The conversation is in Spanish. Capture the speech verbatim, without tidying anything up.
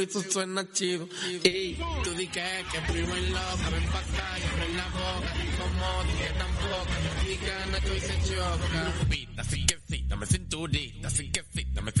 Eso suena chido. Ey, tú di que, que primo en loca, ven pa' acá y abre la boca. Como dije tampoco, mi gana que hoy se choca. Así que sí, dame cinturita, así que sí, dame